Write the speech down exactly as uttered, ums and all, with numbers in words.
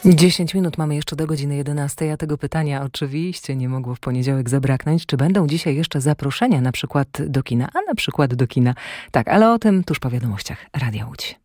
dziesięć minut mamy jeszcze do godziny jedenastej, a tego pytania oczywiście nie mogło w poniedziałek zabraknąć. Czy będą dzisiaj jeszcze zaproszenia na przykład do kina, a na przykład do kina? Tak, ale o tym tuż po wiadomościach Radia Łódź.